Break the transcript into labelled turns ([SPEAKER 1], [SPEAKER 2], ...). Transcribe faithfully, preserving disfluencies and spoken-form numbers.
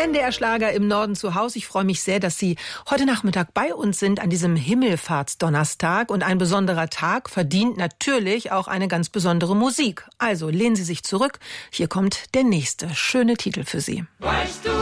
[SPEAKER 1] N D R-Schlager im Norden zu Hause. Ich freue mich sehr, dass Sie heute Nachmittag bei uns sind an diesem Himmelfahrtsdonnerstag. Und ein besonderer Tag verdient natürlich auch eine ganz besondere Musik. Also lehnen Sie sich zurück. Hier kommt der nächste schöne Titel für Sie. Weißt du